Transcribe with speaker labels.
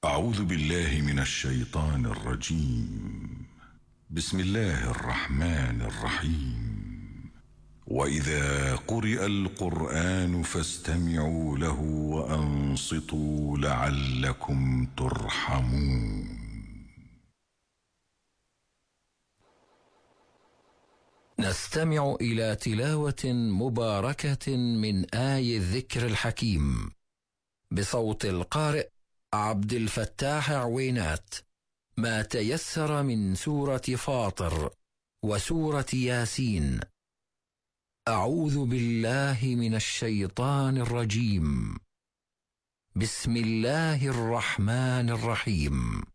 Speaker 1: أعوذ بالله من الشيطان الرجيم. بسم الله الرحمن الرحيم. وإذا قرئ القرآن فاستمعوا له وأنصتوا لعلكم ترحمون.
Speaker 2: نستمع إلى تلاوة مباركة من آي الذكر الحكيم بصوت القارئ عبد الفتاح عوينات، ما تيسر من سورة فاطر وسورة ياسين. أعوذ بالله من الشيطان الرجيم. بسم الله الرحمن الرحيم.